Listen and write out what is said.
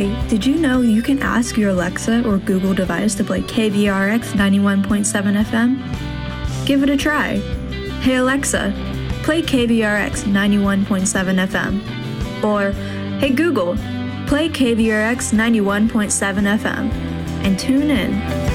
Hey, did you know you can ask your Alexa or Google device to play KVRX 91.7 FM? Give it a try. Hey Alexa, play KVRX 91.7 FM. Or, hey Google, play KVRX 91.7 FM. And tune in.